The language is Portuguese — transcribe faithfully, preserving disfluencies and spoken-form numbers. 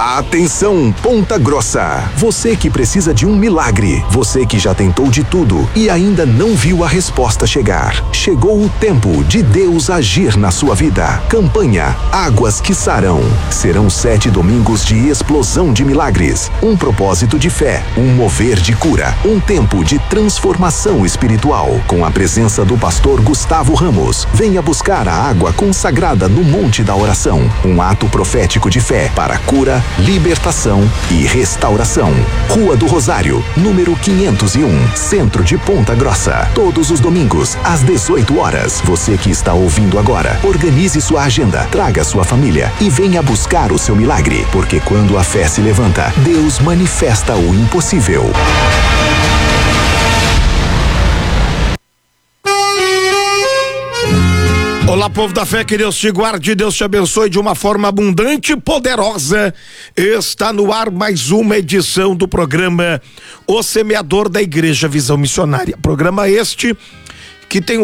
Atenção, Ponta Grossa! Você que precisa de um milagre, você que já tentou de tudo e ainda não viu a resposta chegar. Chegou o tempo de Deus agir na sua vida. Campanha Águas que Sarão. Serão sete domingos de explosão de milagres, um propósito de fé, um mover de cura, um tempo de transformação espiritual, com a presença do pastor Gustavo Ramos. Venha buscar a água consagrada no Monte da Oração, um ato profético de fé para cura, libertação e restauração. Rua do Rosário, número quinhentos e um, Centro de Ponta Grossa. Todos os domingos, às dezoito horas. Você que está ouvindo agora, organize sua agenda, traga sua família e venha buscar o seu milagre, porque quando a fé se levanta, Deus manifesta o impossível. Olá, povo da fé, que Deus te guarde, Deus te abençoe de uma forma abundante e poderosa. Está no ar mais uma edição do programa O Semeador da Igreja Visão Missionária. Programa este que tem